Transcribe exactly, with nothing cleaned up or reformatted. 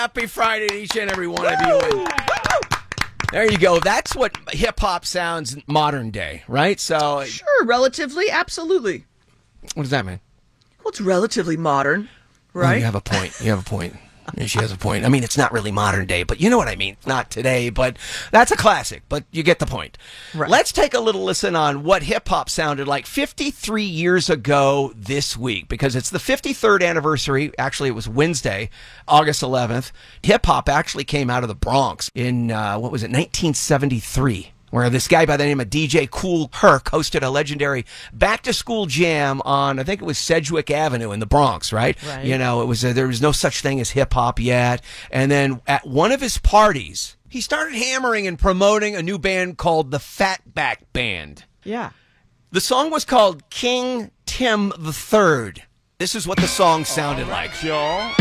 Happy Friday to each and every one of you. And there you go. That's what hip-hop sounds modern day, right? So, Sure, relatively, absolutely. what does that mean? Well, it's relatively modern, Oh, right? you have a point. You have a point. Yeah, she has a point. I mean, it's not really modern day, but you know what I mean. Not today, but that's a classic, but you get the point. Right. Let's take a little listen on what hip-hop sounded like fifty-three years ago this week, because it's the fifty-third anniversary. Actually, it was Wednesday, August eleventh. Hip-hop actually came out of the Bronx in, uh, what was it, nineteen seventy-three. Where this guy by the name of D J Kool Herc hosted a legendary back-to-school jam on, I think it was Sedgwick Avenue in the Bronx, right? Right. You know, it was a, there was no such thing as hip-hop yet. And then at one of his parties, he started hammering and promoting a new band called the Fatback Band. Yeah. The song was called King Tim the Third. This is what the song sounded like. Y'all.